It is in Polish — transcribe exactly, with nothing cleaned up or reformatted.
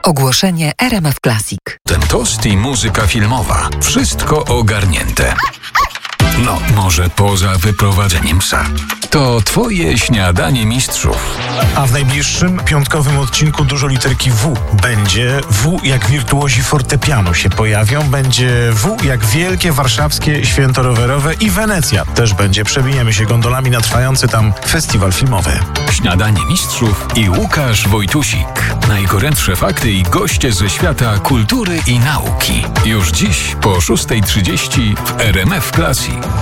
Ogłoszenie R M F Classic. Ten tost i muzyka filmowa. Wszystko ogarnięte. No, może poza wyprowadzeniem psa. To twoje śniadanie mistrzów. A w najbliższym piątkowym odcinku dużo literki W. Będzie W jak wirtuozi fortepianu się pojawią. Będzie W jak wielkie warszawskie święto rowerowe i Wenecja też będzie. Przewiniemy się gondolami na trwający tam festiwal filmowy. Śniadanie mistrzów i Łukasz Wojtusik. Najgorętsze fakty i goście ze świata kultury i nauki. Już dziś po szósta trzydzieści w R M F Classic.